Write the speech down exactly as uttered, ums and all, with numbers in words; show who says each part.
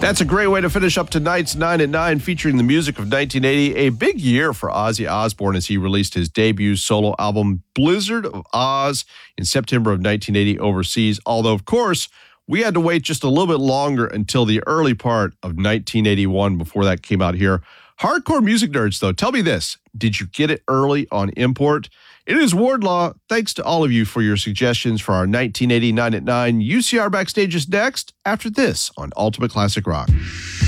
Speaker 1: That's a great way to finish up tonight's nine at nine, featuring the music of nineteen eighty. A big year for Ozzy Osbourne as he released his debut solo album, Blizzard of Ozz, in September of nineteen eighty overseas. Although, of course, we had to wait just a little bit longer until the early part of nineteen eighty-one before that came out here. Hardcore music nerds, though, tell me this. Did you get it early on import? It is Wardlaw. Thanks to all of you for your suggestions for our nineteen eighty-nine at nine. U C R Backstage is next after this on Ultimate Classic Rock.